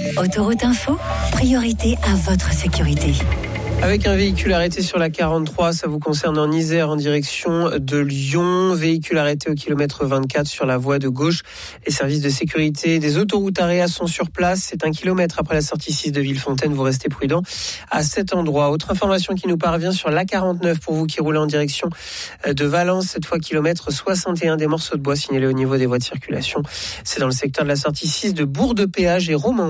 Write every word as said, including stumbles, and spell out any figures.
Autoroute Info, priorité à votre sécurité. Avec un véhicule arrêté sur la quarante-trois, ça vous concerne en Isère en direction de Lyon. Véhicule arrêté au kilomètre vingt-quatre sur la voie de gauche. Les services de sécurité des autoroutes Aréa sont sur place. C'est un kilomètre après la sortie six de Villefontaine. Vous restez prudent à cet endroit. Autre information qui nous parvient sur l'A quarante-neuf pour vous qui roulez en direction de Valence. Cette fois kilomètre soixante et un, des morceaux de bois signalés au niveau des voies de circulation. C'est dans le secteur de la sortie six de Bourg-de-Péage et Romain.